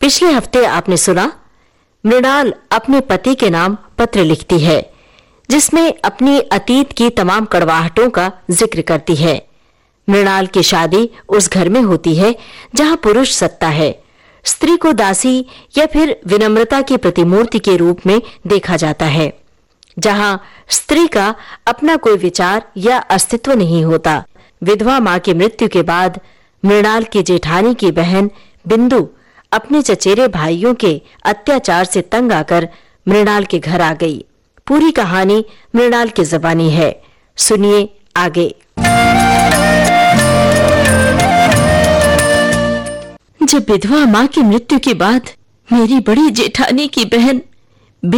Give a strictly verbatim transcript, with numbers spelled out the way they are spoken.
पिछले हफ्ते आपने सुना, मृणाल अपने पति के नाम पत्र लिखती है, जिसमें अपनी अतीत की तमाम कड़वाहटों का जिक्र करती है। मृणाल की शादी उस घर में होती है जहां पुरुष सत्ता है। स्त्री को दासी या फिर विनम्रता की प्रतिमूर्ति के रूप में देखा जाता है, जहां स्त्री का अपना कोई विचार या अस्तित्व नहीं होता। विधवा मां की मृत्यु के बाद मृणाल की जेठानी की बहन बिंदु अपने चचेरे भाइयों के अत्याचार से तंग आकर मृणाल के घर आ गई। पूरी कहानी मृणाल की ज़बानी है, सुनिए आगे। जब विधवा मां की मृत्यु के बाद मेरी बड़ी जेठानी की बहन